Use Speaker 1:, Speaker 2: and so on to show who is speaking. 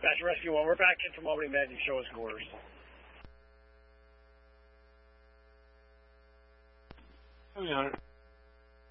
Speaker 1: Dispatch Rescue 1, we're back in from Albany Med. You show us quarters.
Speaker 2: Hey, Hunter.